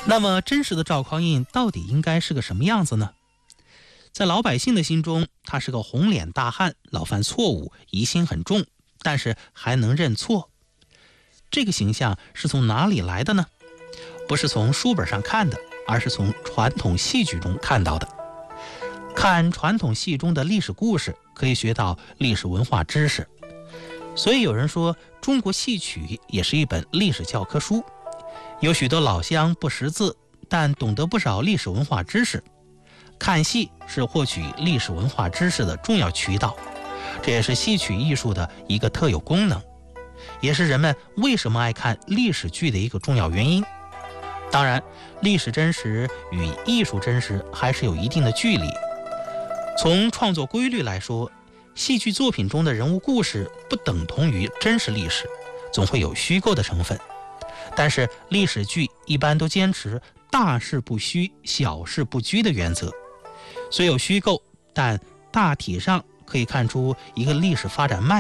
那么真实的赵匡胤到底应该是个什么样子呢？在老百姓的心中，他是个红脸大汉，老犯错误，疑心很重，但是还能认错。这个形象是从哪里来的呢？不是从书本上看的，而是从传统戏剧中看到的。看传统戏中的历史故事，可以学到历史文化知识。所以有人说，中国戏曲也是一本历史教科书，有许多老乡不识字，但懂得不少历史文化知识。看戏是获取历史文化知识的重要渠道，这也是戏曲艺术的一个特有功能，也是人们为什么爱看历史剧的一个重要原因。当然，历史真实与艺术真实还是有一定的距离。从创作规律来说，戏剧作品中的人物故事不等同于真实历史，总会有虚构的成分。但是历史剧一般都坚持大事不虚，小事不拘的原则，虽有虚构，但大体上可以看出一个历史发展脉